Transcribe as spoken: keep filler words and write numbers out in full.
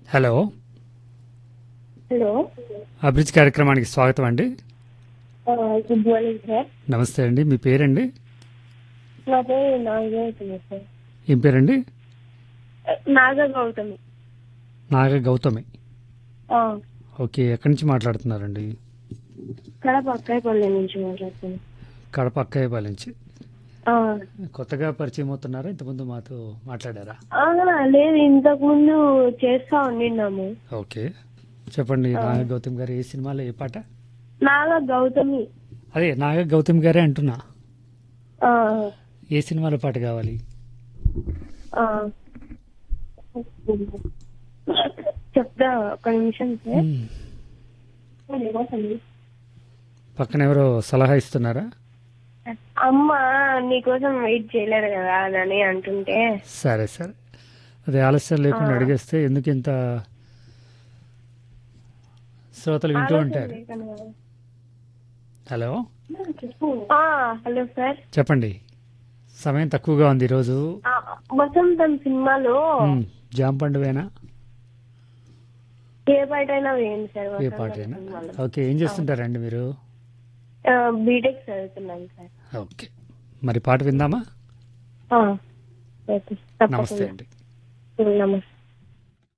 Hello hello అభిరుచి కార్యక్రమానికి స్వాగతం అండి. Good morning sir. నమస్తే అండి. మీ పేరండి? నా పేరు నాగ గౌతమి సార్. ఏం పేరండి? నాగ గౌతమి. నాగ గౌతమి. ఆ, ఓకే, ఎక్కడి నుంచి మాట్లాడుతున్నారండి? కడప అక్కాయపల్లి నుంచి మాట్లాడుతున్నాను. కడప అక్కయ్యపల్లి నుంచి. ఆ, కొత్తగా పరిచయం అవుతున్నారా? ఇంతకుముందు మాతో మాట్లాడారా? ఆ, లేదు, ఇంతకు ముందు చేస్తా ఉండినాము. ఓకే, చెప్పండి. ఆ. నాగ గౌతమి గారు ఏ సినిమాలో ఏ పాట? నాగ గౌతమి. అదే నాగ గౌతమి గారే అంటున్నా. ఆ, ఏ సినిమాలో పాట కావాలి? ఆ. చెప్తా, ఒక నిమిషం సార్. మ్మ్. పక్కన ఎవరో సలహా ఇస్తున్నారా? అమ్మ నీకోసం వెయిట్ చేయలేదు కదా అని అంటుంటే. సరే సరే, అదే ఆలస్యం లేకుండా ఆ. అడిగేస్తే ఎందుకు ఇంత శ్రోతలు వింటూ ఉంటారు. హలో ఆ, హలో సార్. చెప్పండి. సమయం తక్కువగా ఉంది ఈరోజు. ఆ, వసంతం సినిమాలో మ్మ్. జామ పండువేనా? ఏ పాట అయినా వేయండి సార్. ఏ వసంతం పాటైనా? సినిమాలో. ఓకే, ఏం చేస్తుంటారండి మీరు? ఆ, బీటెక్ చదువుతున్నాను సార్. ఓకే, మరి పాట విందామా? ఆ, ఓకే, నమస్తే తప్పకుండా. అండి. నమస్తే.